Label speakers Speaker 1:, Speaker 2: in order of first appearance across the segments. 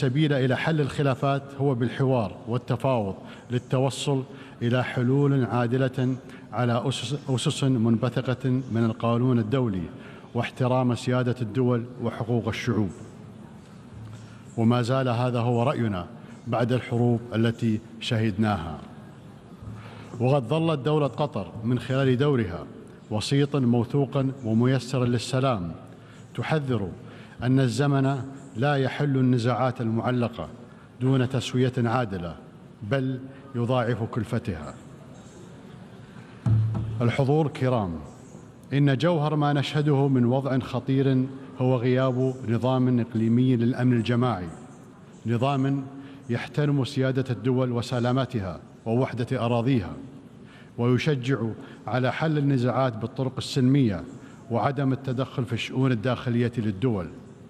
Speaker 1: السبيل إلى حل الخلافات هو بالحوار والتفاوض للتوصل إلى حلول عادلة على أسس منبثقة من القانون الدولي واحترام سيادة الدول وحقوق الشعوب. وما زال هذا هو رأينا بعد الحروب التي شهدناها. وقد ظلت دولة قطر من خلال دورها وسيطا موثوقا وميسرا للسلام تحذر أن الزمن لا يحل النزاعات المعلقة دون تسوية عادلة، بل يضاعف كلفتها. الحضور الكرام، إن جوهر ما نشهده من وضع خطير هو غياب نظام إقليمي للأمن الجماعي، نظام يحترم سيادة الدول وسلامتها ووحدة أراضيها، ويشجع على حل النزاعات بالطرق السلمية وعدم التدخل في الشؤون الداخلية للدول.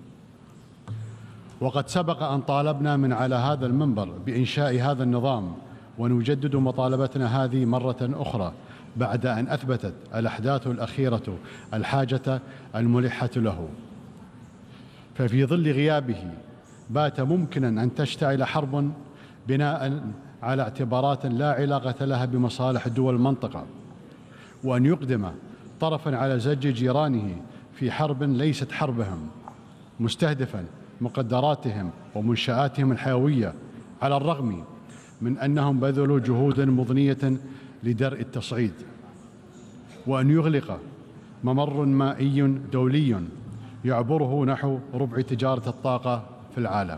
Speaker 1: وقد سبق أن طالبنا من على هذا المنبر بإنشاء هذا النظام، ونجدد مطالبتنا هذه مرة أخرى بعد أن أثبتت الأحداث الأخيرة الحاجة الملحة له. ففي ظل غيابه بات ممكنا أن تشتعل حرب بناء على اعتبارات لا علاقة لها بمصالح دول المنطقة، وأن يقدم طرفا على زج جيرانه في حرب ليست حربهم، مستهدفا مقدراتهم ومنشآتهم الحيوية، على الرغم من أنهم بذلوا جهودا مضنية لدرء التصعيد، وأن يغلق ممر مائي دولي يعبره نحو ربع تجارة الطاقة في العالم،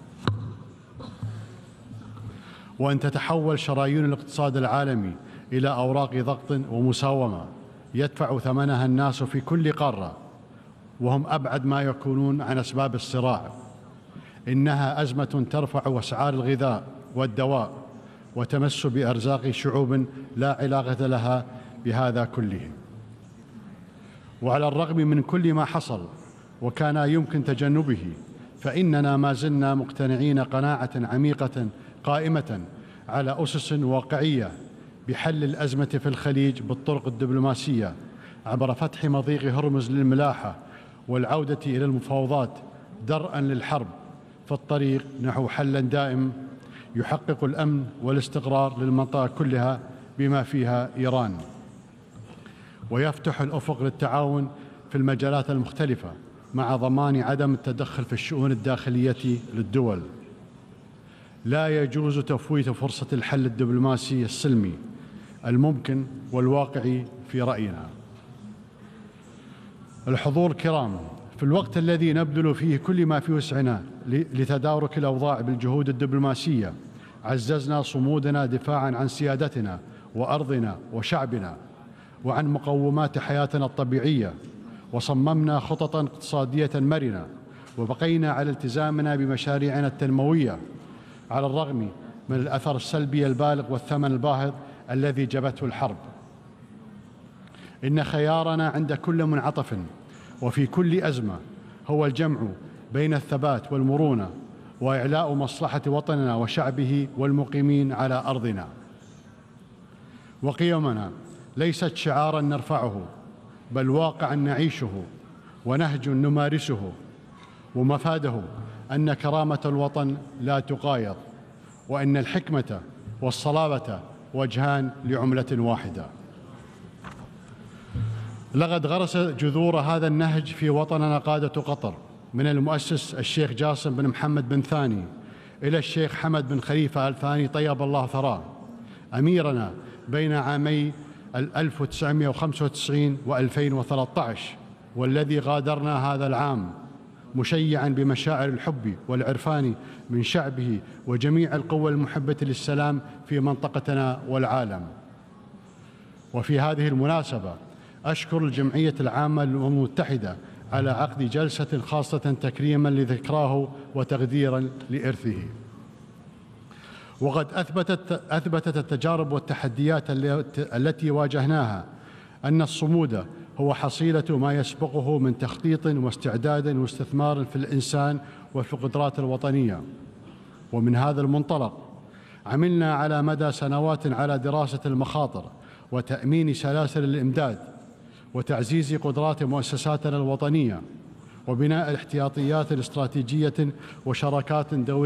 Speaker 1: وأن تتحول شرايين الاقتصاد العالمي إلى أوراق ضغط ومساومة يدفع ثمنها الناس في كل قارة، وهم أبعد ما يكونون عن أسباب الصراع. إنها أزمة ترفع أسعار الغذاء والدواء وتمس بأرزاق شعوب لا علاقة لها بهذا كله. وعلى الرغم من كل ما حصل وكان يمكن تجنبه، فإننا ما زلنا مقتنعين قناعة عميقة قائمة على أسس واقعية بحل الأزمة في الخليج بالطرق الدبلوماسية عبر فتح مضيق هرمز للملاحة والعودة إلى المفاوضات درءا للحرب في الطريق نحو حل دائم يحقق الأمن والاستقرار للمنطقة كلها بما فيها إيران، ويفتح الأفق للتعاون في المجالات المختلفة مع ضمان عدم التدخل في الشؤون الداخلية للدول. لا يجوز تفويت فرصة الحل الدبلوماسي السلمي الممكن والواقعي في رأينا. الحضور الكرام، في الوقت الذي نبذل فيه كل ما في وسعنا لتدارك الأوضاع بالجهود الدبلوماسية، عززنا صمودنا دفاعاً عن سيادتنا وأرضنا وشعبنا وعن مقومات حياتنا الطبيعية، وصممنا خططاً اقتصادية مرنة، وبقينا على التزامنا بمشاريعنا التنموية على الرغم من الأثر السلبي البالغ والثمن الباهظ الذي جبته الحرب. إن خيارنا عند كل منعطف وفي كل أزمة هو الجمع بين الثبات والمرونة وإعلاء مصلحة وطننا وشعبه والمقيمين على أرضنا. وقيمنا ليست شعاراً نرفعه، بل واقعاً نعيشه ونهج نمارسه، ومفاده أن كرامة الوطن لا تقايض، وأن الحكمة والصلابة وجهان لعملة واحدة. لقد غرس جذور هذا النهج في وطننا قادة قطر، من المؤسس الشيخ جاسم بن محمد بن ثاني إلى الشيخ حمد بن خليفة آل ثاني طيب الله ثراه، أميرنا بين عامي 1995 و2013، والذي غادرنا هذا العام مشيعاً بمشاعر الحب والعرفان من شعبه وجميع القوى المحبة للسلام في منطقتنا والعالم. وفي هذه المناسبة أشكر الجمعية العامة للأمم المتحدة على عقد جلسة خاصة تكريماً لذكراه وتقديراً لإرثه. وقد أثبتت التجارب والتحديات التي واجهناها أن الصمود هو حصيلة ما يسبقه من تخطيط واستعداد واستثمار في الإنسان وفي القدرات الوطنية. ومن هذا المنطلق عملنا على مدى سنوات على دراسة المخاطر وتأمين سلاسل الإمداد وتعزيز قدرات مؤسساتنا الوطنية وبناء الاحتياطيات الاستراتيجية وشراكات دولية